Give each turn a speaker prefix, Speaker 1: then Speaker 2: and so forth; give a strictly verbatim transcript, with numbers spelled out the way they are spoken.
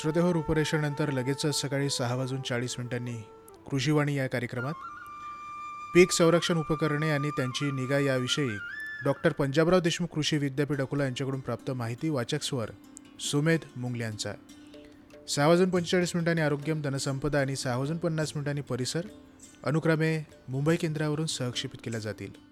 Speaker 1: श्रोतेहो, रूपरेषेनंतर लगेचच सकाळी सहा वाजून चाळीस मिनिटांनी कृषीवाणी या कार्यक्रमात पीक संरक्षण उपकरणे आणि त्यांची निगा याविषयी डॉक्टर पंजाबराव देशमुख कृषी विद्यापीठ अकोला यांच्याकडून प्राप्त माहिती. वाचक स्वर सुमेध मुंगले यांचा. सहा वाजून पंचेचाळीस मिनिटांनी आरोग्यम, धनसंपदा आणि सहा वाजून पन्नास मिनिटांनी परिसर अनुक्रमे मुंबई केंद्रावरून सहक्षेपित केल्या जातील.